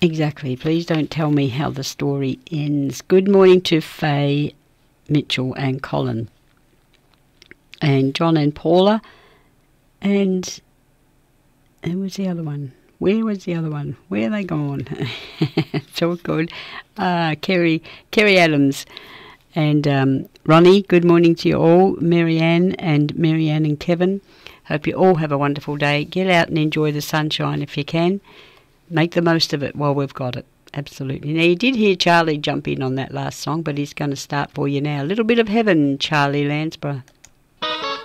Exactly. Please don't tell me how the story ends. Good morning to Faye, Mitchell and Colin. And John and Paula. And who was the other one? Where was the other one? Where are they gone? So good. Kerry Adams. And Ronnie, good morning to you all. Marianne and Kevin. Hope you all have a wonderful day. Get out and enjoy the sunshine if you can. Make the most of it while we've got it. Absolutely. Now, you did hear Charlie jump in on that last song, but he's going to start for you now. A little bit of heaven, Charlie Lansborough.